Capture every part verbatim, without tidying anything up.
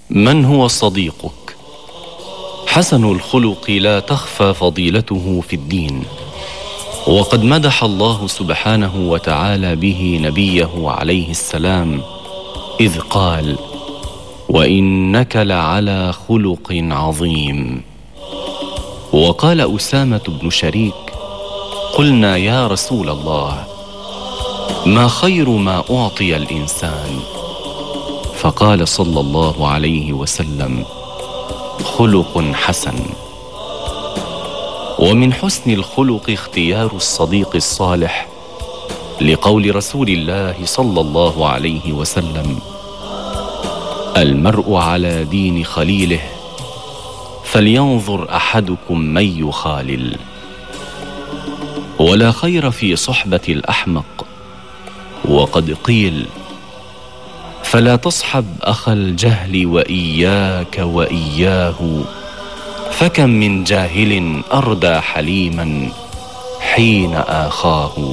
من هو صديقك؟ حسن الخلق لا تخفى فضيلته في الدين، وقد مدح الله سبحانه وتعالى به نبيه عليه السلام إذ قال: وإنك لعلى خلق عظيم. وقال أسامة بن شريك: قلنا يا رسول الله، ما خير ما أعطي الإنسان؟ فقال صلى الله عليه وسلم: خلق حسن. ومن حسن الخلق اختيار الصديق الصالح، لقول رسول الله صلى الله عليه وسلم: المرء على دين خليله، فلينظر أحدكم من يخالل. ولا خير في صحبة الأحمق، وقد قيل: فلا تصحب أخا الجهل وإياك وإياه، فكم من جاهل أردى حليما حين آخاه.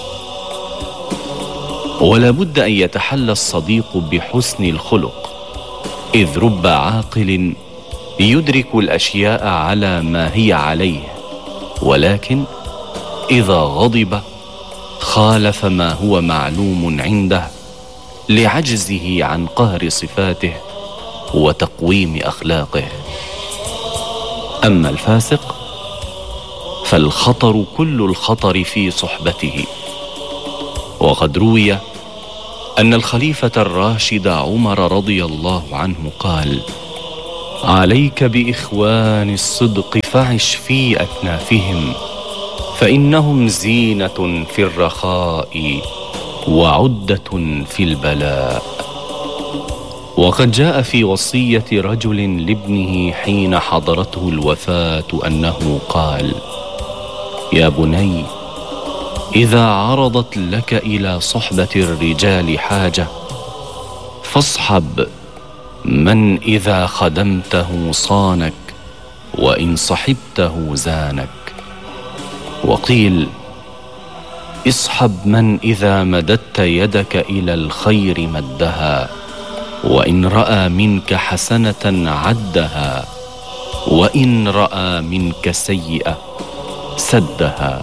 ولا بد أن يتحلى الصديق بحسن الخلق، إذ رب عاقل يدرك الأشياء على ما هي عليه، ولكن إذا غضب خالف ما هو معلوم عنده لعجزه عن قهر صفاته وتقويم أخلاقه. أما الفاسق فالخطر كل الخطر في صحبته. وقد روي أن الخليفة الراشد عمر رضي الله عنه قال: عليك بإخوان الصدق فعش في أكنافهم، فإنهم زينة في الرخاء وعدة في البلاء. وقد جاء في وصية رجل لابنه حين حضرته الوفاة أنه قال: يا بني، إذا عرضت لك إلى صحبة الرجال حاجة، فاصحب من إذا خدمته صانك، وإن صحبته زانك. وقيل: اصحب من إذا مددت يدك إلى الخير مدها، وإن رأى منك حسنة عدها، وإن رأى منك سيئة سدها.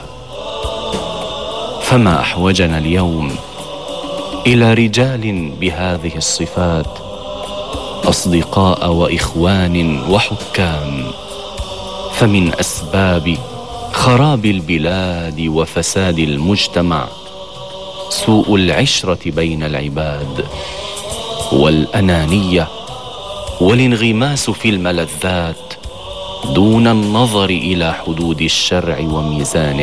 فما أحوجنا اليوم إلى رجال بهذه الصفات، أصدقاء وإخوان وحكام. فمن أسباب خراب البلاد وفساد المجتمع سوء العشرة بين العباد، والأنانية والانغماس في الملذات دون النظر إلى حدود الشرع وميزانه.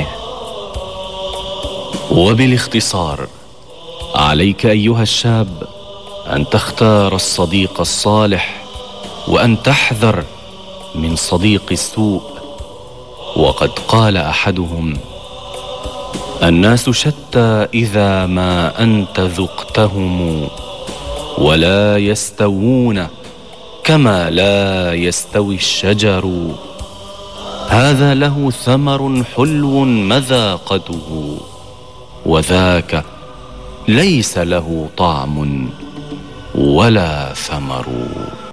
وبالاختصار، عليك أيها الشاب أن تختار الصديق الصالح، وأن تحذر من صديق السوء. وقد قال أحدهم: الناس شتى إذا ما أنت ذقتهم، ولا يستوون كما لا يستوي الشجر. هذا له ثمر حلو مذاقته، وذاك ليس له طعم ولا ثمر.